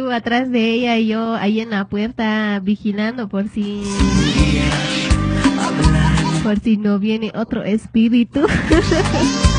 vivo atrás de ella y yo ahí en la puerta vigilando por si no viene otro espíritu.